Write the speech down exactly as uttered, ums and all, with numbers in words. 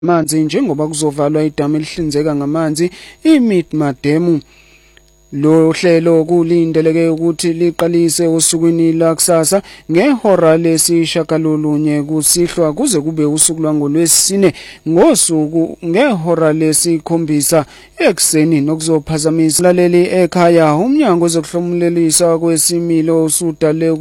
Manzi njengoba kuzovalwa idamu elihlinzeka ngamanzi iMidmademu. Lo hlelo kulindeleke ukuthi liqalise osukwini lakusasa ngehora lesishagalolunye kusihlwa kuze kube usuku lwangolwesine ngosuku ngehora lesikhombisa ekseni nokuzophazamisa laleli ekhaya. Umnyango wezokuhlomulelisa kwesimilo usudale